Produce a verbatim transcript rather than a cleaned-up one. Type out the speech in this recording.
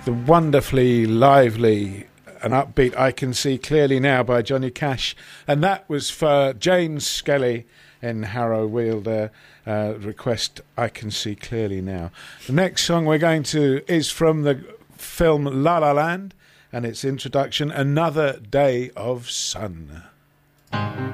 the wonderfully lively and upbeat I Can See Clearly Now by Johnny Cash. And that was for Jane Skelly in Harrow Weald, uh, request I Can See Clearly Now. The next song we're going to is from the film La La Land, and its introduction, Another Day of Sun.